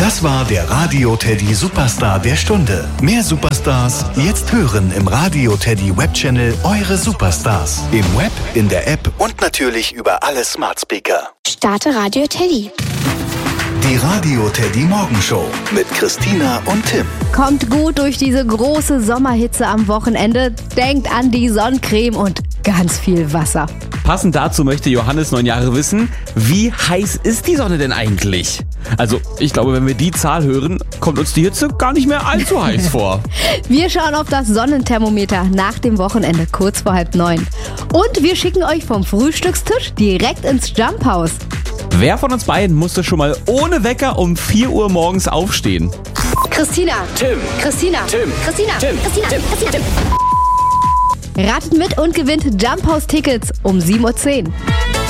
Das war der Radio Teddy Superstar der Stunde. Mehr Superstars jetzt hören im Radio Teddy Webchannel Eure Superstars. Im Web, in der App und natürlich über alle Smart Speaker. Starte Radio Teddy. Die Radio Teddy Morgenshow mit Christina und Tim. Kommt gut durch diese große Sommerhitze am Wochenende. Denkt an die Sonnencreme und ganz viel Wasser. Passend dazu möchte Johannes 9 Jahre wissen, wie heiß ist die Sonne denn eigentlich? Also, ich glaube, wenn wir die Zahl hören, kommt uns die Hitze gar nicht mehr allzu heiß vor. Wir schauen auf das Sonnenthermometer nach dem Wochenende, kurz vor 8:30. Und wir schicken euch vom Frühstückstisch direkt ins Jumphaus. Wer von uns beiden musste schon mal ohne Wecker um 4 Uhr morgens aufstehen? Christina. Tim. Christina. Tim. Christina. Tim. Christina. Tim. Christina. Tim. Ratet mit und gewinnt Jumphaus-Tickets um 7:10 Uhr.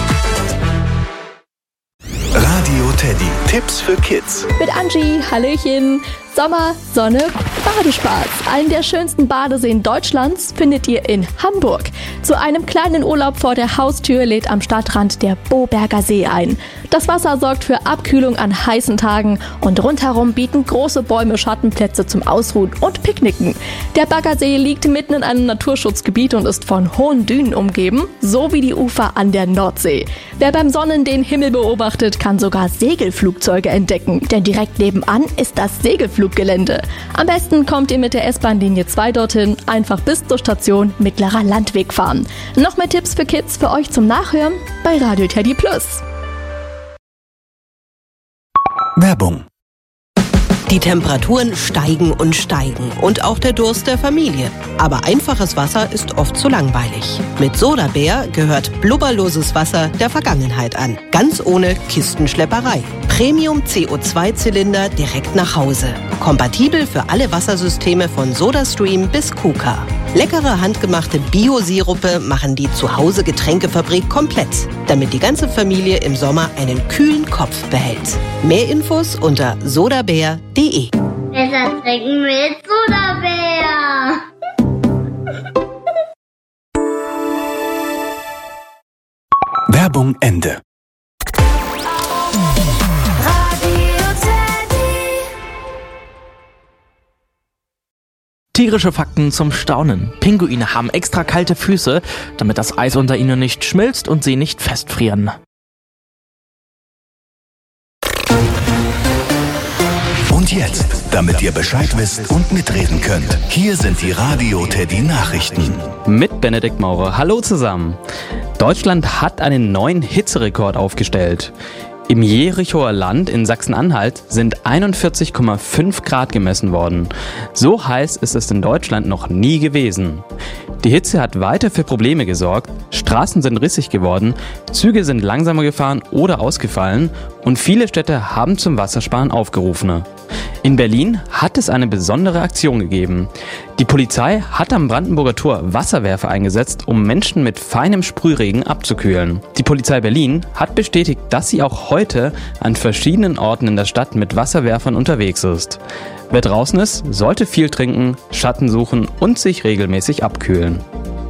Radio Teddy. Tipps für Kids. Mit Angie, Hallöchen. Sommer, Sonne, Badespaß. Einen der schönsten Badeseen Deutschlands findet ihr in Hamburg. Zu einem kleinen Urlaub vor der Haustür lädt am Stadtrand der Boberger See ein. Das Wasser sorgt für Abkühlung an heißen Tagen und rundherum bieten große Bäume Schattenplätze zum Ausruhen und Picknicken. Der Baggersee liegt mitten in einem Naturschutzgebiet und ist von hohen Dünen umgeben, so wie die Ufer an der Nordsee. Wer beim Sonnen den Himmel beobachtet, kann sogar Segelflugzeuge entdecken, denn direkt nebenan ist das Segelfluggelände. Am besten kommt ihr mit der S-Bahn-Linie 2 dorthin, einfach bis zur Station Mittlerer Landweg fahren. Noch mehr Tipps für Kids für euch zum Nachhören bei Radio Teddy Plus. Werbung. Die Temperaturen steigen und steigen und auch der Durst der Familie. Aber einfaches Wasser ist oft zu langweilig. Mit Sodabär gehört blubberloses Wasser der Vergangenheit an. Ganz ohne Kistenschlepperei. Premium CO2-Zylinder direkt nach Hause. Kompatibel für alle Wassersysteme von SodaStream bis KUKA. Leckere handgemachte Bio-Sirupe machen die Zuhause-Getränkefabrik komplett, damit die ganze Familie im Sommer einen kühlen Kopf behält. Mehr Infos unter sodabär.de. Besser trinken mit Sodabär. Werbung Ende. Tierische Fakten zum Staunen. Pinguine haben extra kalte Füße, damit das Eis unter ihnen nicht schmilzt und sie nicht festfrieren. Und jetzt, damit ihr Bescheid wisst und mitreden könnt, hier sind die Radio Teddy Nachrichten. Mit Benedikt Maurer. Hallo zusammen. Deutschland hat einen neuen Hitzerekord aufgestellt. Im Jerichoer Land in Sachsen-Anhalt sind 41,5 Grad gemessen worden. So heiß ist es in Deutschland noch nie gewesen. Die Hitze hat weiter für Probleme gesorgt, Straßen sind rissig geworden, Züge sind langsamer gefahren oder ausgefallen und viele Städte haben zum Wassersparen aufgerufen. In Berlin hat es eine besondere Aktion gegeben. Die Polizei hat am Brandenburger Tor Wasserwerfer eingesetzt, um Menschen mit feinem Sprühregen abzukühlen. Die Polizei Berlin hat bestätigt, dass sie auch heute an verschiedenen Orten in der Stadt mit Wasserwerfern unterwegs ist. Wer draußen ist, sollte viel trinken, Schatten suchen und sich regelmäßig abkühlen.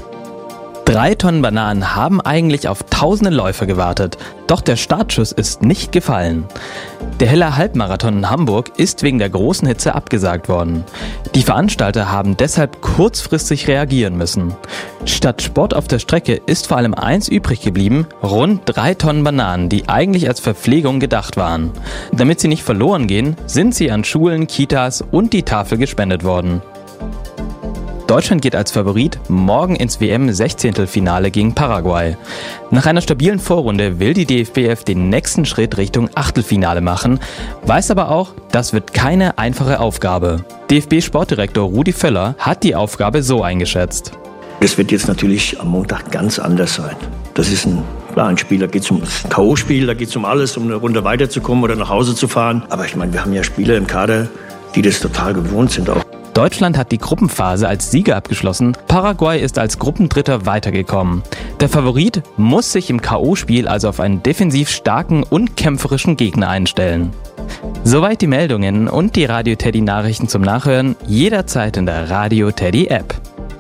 3 Tonnen Bananen haben eigentlich auf tausende Läufer gewartet, doch der Startschuss ist nicht gefallen. Der Heller Halbmarathon in Hamburg ist wegen der großen Hitze abgesagt worden. Die Veranstalter haben deshalb kurzfristig reagieren müssen. Statt Sport auf der Strecke ist vor allem eins übrig geblieben: rund 3 Tonnen Bananen, die eigentlich als Verpflegung gedacht waren. Damit sie nicht verloren gehen, sind sie an Schulen, Kitas und die Tafel gespendet worden. Deutschland geht als Favorit morgen ins WM-16-Finale gegen Paraguay. Nach einer stabilen Vorrunde will die DFBF den nächsten Schritt Richtung Achtelfinale machen, weiß aber auch, das wird keine einfache Aufgabe. DFB-Sportdirektor Rudi Völler hat die Aufgabe so eingeschätzt. Es wird jetzt natürlich am Montag ganz anders sein. Das ist ein Spiel, da geht es um das K.O.-Spiel, da geht es um alles, um eine Runde weiterzukommen oder nach Hause zu fahren. Aber ich meine, wir haben ja Spieler im Kader, die das total gewohnt sind auch. Deutschland hat die Gruppenphase als Sieger abgeschlossen, Paraguay ist als Gruppendritter weitergekommen. Der Favorit muss sich im K.O.-Spiel also auf einen defensiv starken und kämpferischen Gegner einstellen. Soweit die Meldungen und die Radio Teddy Nachrichten zum Nachhören, jederzeit in der Radio Teddy App.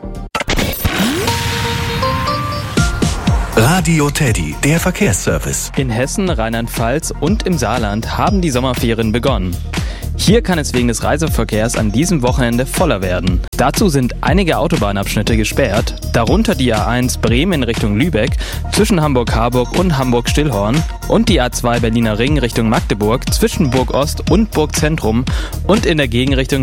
Radio Teddy, der Verkehrsservice. In Hessen, Rheinland-Pfalz und im Saarland haben die Sommerferien begonnen. Hier kann es wegen des Reiseverkehrs an diesem Wochenende voller werden. Dazu sind einige Autobahnabschnitte gesperrt, darunter die A1 Bremen in Richtung Lübeck zwischen Hamburg-Harburg und Hamburg-Stillhorn und die A2 Berliner Ring Richtung Magdeburg zwischen Burg Ost und Burg Zentrum und in der Gegenrichtung